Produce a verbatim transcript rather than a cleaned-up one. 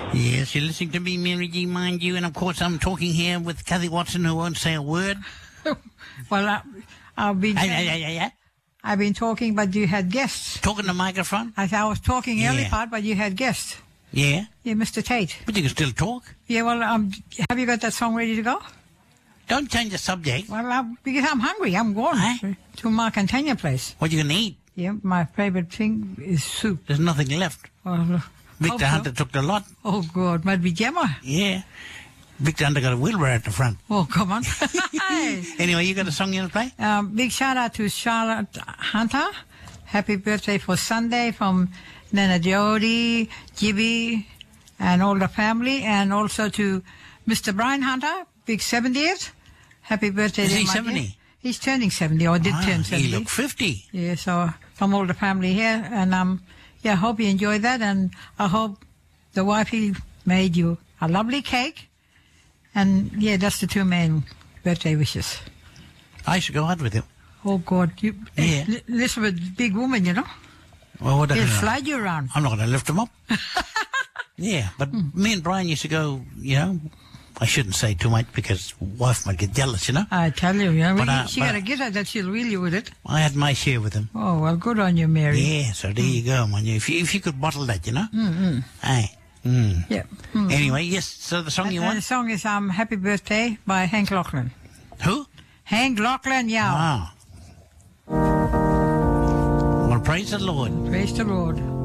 Yes, you're listening to me, Mary G, mind you, and of course I'm talking here with Kathy Watson, who won't say a word. Well, uh, I've been... Hey, hey, hey, hey, hey. I've been talking, but you had guests. Talking to the microphone? I, I was talking Yeah. early part, but you had guests. Yeah? Yeah, Mister Tate. But you can still talk. Yeah, well, um, have you got that song ready to go? Don't change the subject. Well, uh, because I'm hungry. I'm going Huh? to Mark and Tanya place. What you going to eat? Yeah, my favorite thing is soup. There's nothing left. Oh, Victor hope so. Hunter took the lot. Oh, God, might be Gemma. Yeah. Victor Hunter got a wheelbarrow at the front. Oh, come on. Anyway, you got a song you want to play? um, big shout out to Charlotte Hunter. Happy birthday for Sunday from Nana Jody, Gibby, and all the family. And also to Mister Brian Hunter, big seventieth. Happy birthday. Is dear he my dear. seventy? He's turning seventy, or did Ah, turn he seventy. looked fifty. Yeah, so from all the family here. And um, yeah, I hope you enjoyed that. And I hope the wifey made you a lovely cake. And yeah, that's the two main birthday wishes. I should go out with him. Oh, God. You, Yeah. L- Elizabeth, big woman, you know. Well, what He'll I slide you around. I'm not going to lift him up. Yeah, but me and Brian used to go, you know, I shouldn't say too much because wife might get jealous, you know. I tell you, you know, But, uh, she but- got to get her that she'll reel you with it. I had my share with him. Oh, well, good on you, Mary. Yeah, so there you go, man. If you, if you could bottle that, you know. Mm-hmm. Hey. Mm. Yeah. Mm. Anyway, yes, so the song you And the want? song is um, Happy Birthday by Hank Lachlan. Who? Hank Lachlan, yeah. Ah. Well, praise the Lord. Praise the Lord.